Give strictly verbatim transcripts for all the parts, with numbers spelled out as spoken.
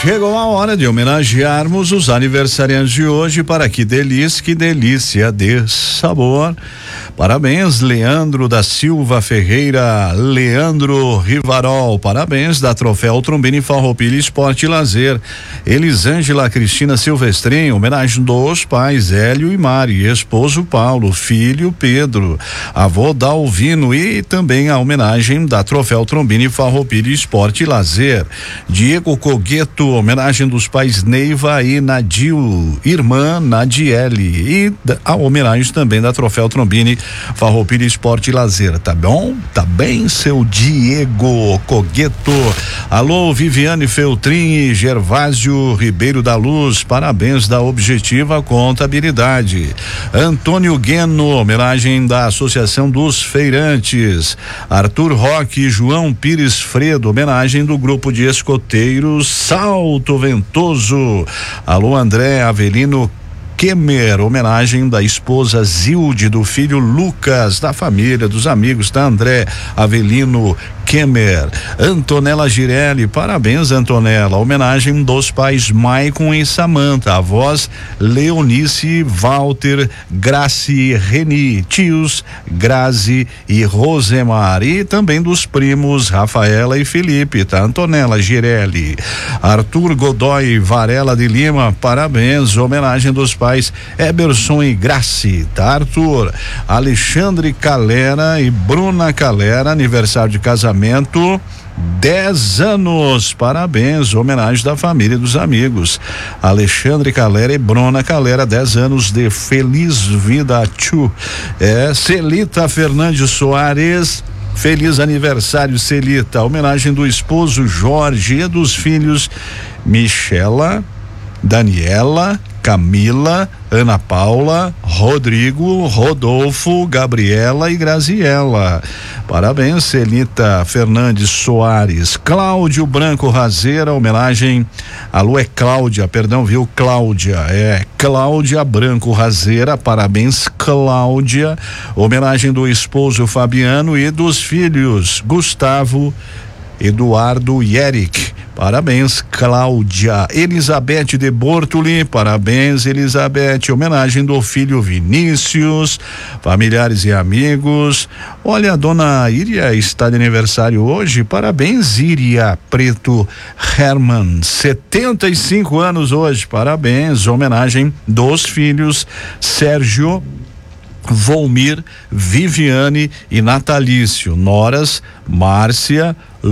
Chegou a hora de homenagearmos os aniversariantes de hoje. Para que delícia, que delícia de sabor. Parabéns, Leandro da Silva Ferreira, Leandro Rivarol, parabéns da Troféu Trombini Farroupilha Esporte e Lazer. Elisângela Cristina Silvestrinho, homenagem dos pais Hélio e Mari, esposo Paulo, filho Pedro, avô Dalvino, e também a homenagem da Troféu Trombini Farroupilha Esporte e Lazer. Diego Cogueto, homenagem dos pais Neiva e Nadil, irmã Nadiele, e a homenagem também da Troféu Trombini Farroupilha Esporte e Lazer. Tá bom? Tá bem, seu Diego Cogueto. Alô, Viviane Feltrin e Gervásio Ribeiro da Luz, parabéns da Objetiva Contabilidade. Antônio Gueno, homenagem da Associação dos Feirantes. Arthur Roque e João Pires Fredo, homenagem do grupo de escoteiros Salto Ventoso. Alô, André Avelino Kemer, homenagem da esposa Zilde, do filho Lucas, da família, dos amigos da André Avelino Kemer. Antonella Girelli, parabéns, Antonella, homenagem dos pais Maicon e Samantha, avós Leonice, Walter, Graci, Reni, tios Grazi e Rosemar, e também dos primos Rafaela e Felipe, tá? Antonella Girelli. Arthur Godoy Varela de Lima, parabéns, homenagem dos pais Eberson e Graci, tá? Arthur. Alexandre Calera e Bruna Calera, aniversário de casamento, dez anos, parabéns, homenagem da família e dos amigos. Alexandre Calera e Bruna Calera, dez anos de feliz vida. Tchu. É, Celita Fernandes Soares, feliz aniversário, Celita, homenagem do esposo Jorge e dos filhos Michela, Daniela, Camila, Ana Paula, Rodrigo, Rodolfo, Gabriela e Graziela. Parabéns, Celita Fernandes Soares. Cláudio Branco Razeira, homenagem. Alô, é Cláudia, perdão, viu? Cláudia, é Cláudia Branco Razeira, parabéns, Cláudia. Homenagem do esposo Fabiano e dos filhos Gustavo, Eduardo e Eric. Parabéns, Cláudia. Elizabeth de Bortoli, parabéns, Elizabeth. Homenagem do filho Vinícius, familiares e amigos. Olha, a dona Iria está de aniversário hoje, parabéns, Iria Preto Herman, setenta e cinco anos hoje, parabéns. Homenagem dos filhos Sérgio, Volmir, Viviane e Natalício, noras Márcia,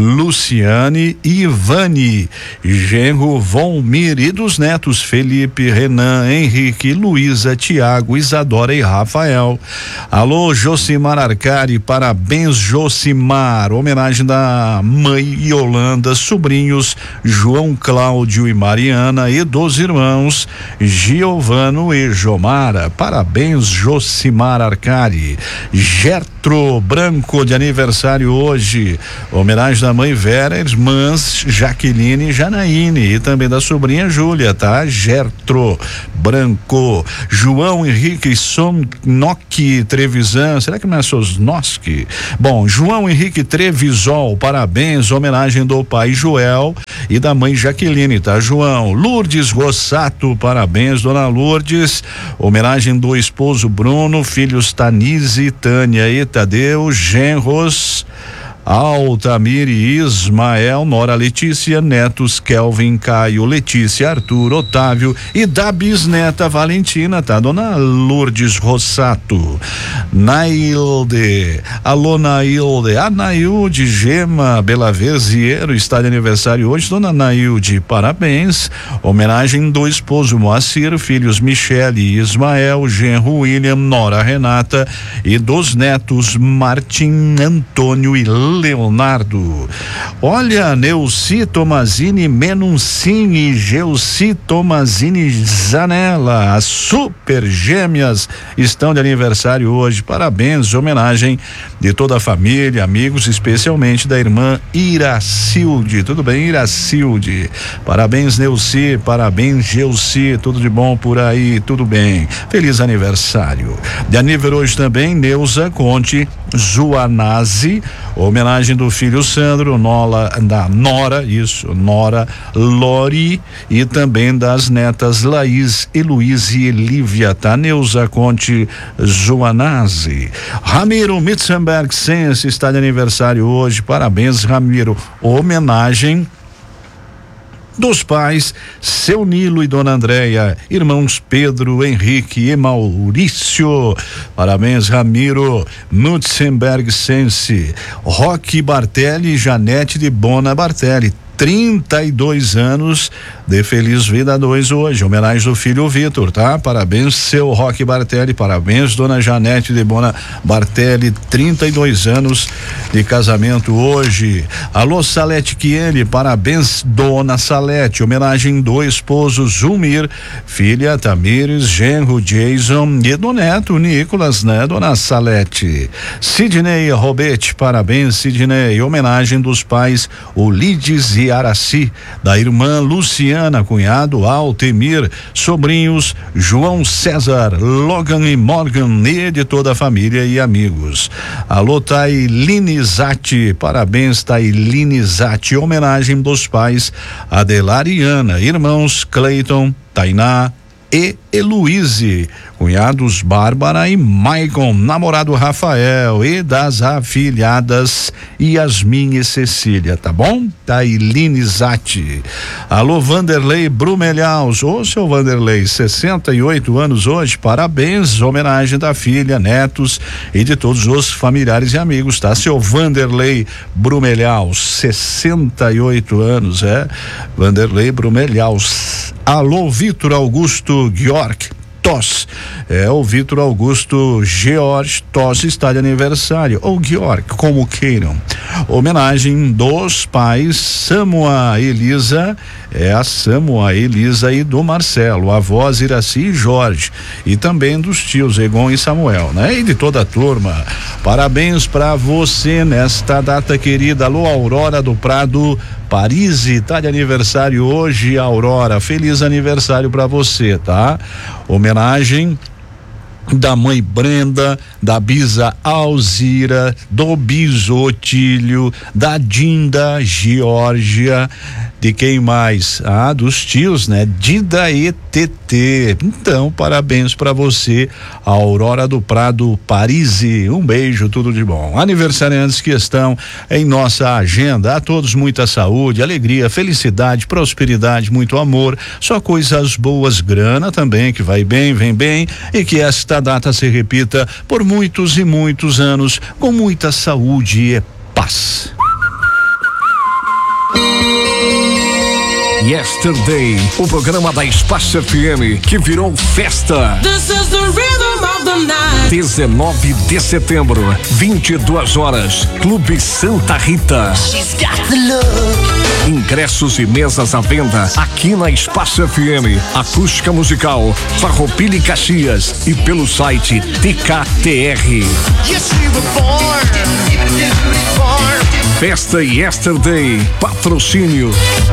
Luciane e Ivane, genro Volmir, e dos netos Felipe, Renan, Henrique, Luísa, Tiago, Isadora e Rafael. Alô, Josimar Arcari, parabéns, Josimar, homenagem da mãe Yolanda, sobrinhos João Cláudio e Mariana, e dos irmãos Giovano e Jomara, parabéns, Josimar Arcari. Gertro Branco, de aniversário hoje, homenagem da mãe Vera, irmãs Jaqueline e Janaíne, e também da sobrinha Júlia, tá? Gertro Branco. João Henrique Somnock Trevisan, será que não é Sosnoski? Bom, João Henrique Trevisol, parabéns, homenagem do pai Joel e da mãe Jaqueline, tá, João? Lourdes Rossato, parabéns, dona Lourdes, homenagem do esposo Bruno, filhos Tanise, Tânia e Tadeu, genros Altamir e Ismael, nora Letícia, netos Kelvin, Caio, Letícia, Arthur, Otávio, e da bisneta Valentina, tá? Dona Lourdes Rossato. Nailde, alô Nailde, a Nailde Gema Belaverziero está de aniversário hoje, dona Nailde, parabéns. Homenagem do esposo Moacir, filhos Michele e Ismael, genro William, nora Renata, e dos netos Martim, Antônio e Leonardo. Olha, Neuci Tomazini Menuncini e Geuci Tomazini Zanella, as super gêmeas, estão de aniversário hoje, parabéns, homenagem de toda a família, amigos, especialmente da irmã Iracilde. Tudo bem, Iracilde? Parabéns, Neuci, parabéns, Geuci, tudo de bom por aí, tudo bem, feliz aniversário. De aniversário hoje também Neuza Conte Zuanazzi, Homenagem do filho Sandro, Nola, da Nora, isso, Nora Lori, e também das netas Laís, Heloísa e Elívia, tá? Neuza Conte Joanazzi. Ramiro Mitzenberg Sense está de aniversário hoje, parabéns, Ramiro. Homenagem dos pais, seu Nilo e Dona Andréia, irmãos Pedro, Henrique e Maurício. Parabéns, Ramiro Mutzenberg Sense. Roque Bartelli e Janete de Bona Bartelli, trinta e dois anos de feliz vida dois hoje, homenagem do filho Vitor, tá? Parabéns, seu Roque Bartelli, parabéns, dona Janete de Bona Bartelli, trinta e dois anos de casamento hoje. Alô, Salete Chieli, parabéns, dona Salete, homenagem do esposo Zumir, filha Tamires, genro Jason e do neto Nicolas, né, dona Salete. Sidney Robete, parabéns, Sidney, homenagem dos pais Ulides e Araci, da irmã Luciana, cunhado Altemir, sobrinhos João César, Logan e Morgan, e de toda a família e amigos. Alô, Tailine Zatti, parabéns, Tailine Zatti, homenagem dos pais Adelar e Ana, irmãos Cleiton, Tainá e Heloíse, cunhados Bárbara e Maicon, namorado Rafael, e das afilhadas Yasmin e Cecília, tá bom? Tailine Zatti. Alô, Vanderlei Brumelhaus, ô seu Vanderlei, sessenta e oito anos hoje, parabéns, homenagem da filha, netos e de todos os familiares e amigos, tá? Seu Vanderlei Brumelhaus, sessenta e oito anos, é? Vanderlei Brumelhaus. Alô, Vitor Augusto Georg Toss, é o Vitor Augusto George Toss está de aniversário, ou Georg, como queiram. Homenagem dos pais Samoa Elisa, é a Samoa Elisa e do Marcelo, avós Iraci e Jorge, e também dos tios Egon e Samuel, né? E de toda a turma. Parabéns para você nesta data querida. Alô, Aurora do Prado Paris, tá de aniversário hoje, Aurora. Feliz aniversário para você, tá? Homenagem da mãe Brenda, da bisa Alzira, do biso Otílio, da Dinda Geórgia, de quem mais? Ah, dos tios, né? Dida e Tetê. Então, parabéns para você, Aurora do Prado Parisi. Um beijo, tudo de bom. Aniversariantes que estão em nossa agenda, a todos muita saúde, alegria, felicidade, prosperidade, muito amor, só coisas boas, grana também, que vai bem, vem bem, e que esta data se repita por muitos e muitos anos, com muita saúde e paz. Yesterday, o programa da Espaço F M que virou festa. This is the rhythm of the night. dezenove de setembro, vinte e duas horas, Clube Santa Rita. She's got the look. Ingressos e mesas à venda aqui na Espaço F M, Acústica Musical, Farroupilha e Caxias, e pelo site T K T R. Yes, we were born. born. Festa Yesterday, patrocínio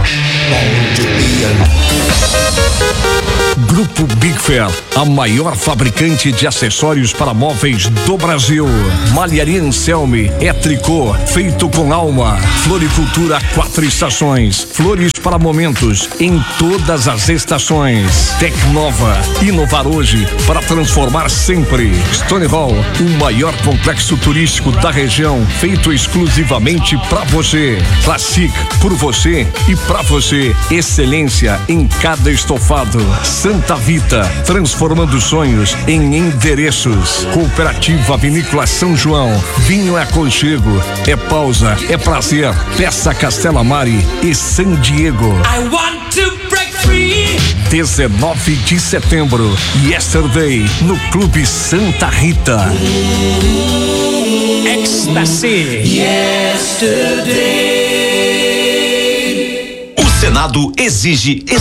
Grupo Big Fair, a maior fabricante de acessórios para móveis do Brasil. Malharia Anselme é tricô feito com alma. Floricultura quatro estações, flores para momentos em todas as estações. Tecnova, inovar hoje para transformar sempre. Stone Hall, o maior complexo turístico da região, feito exclusivamente para você. Classic, por você e para você. Excelência em cada estofado. Santa Vita, transformando sonhos em endereços. Cooperativa Vinícola São João, vinho é aconchego, é pausa, é prazer. Peça Castela Mari e San Diego. I want to break free. dezenove de setembro, Yesterday, no Clube Santa Rita. Ecstasy. Yesterday. O Senado exige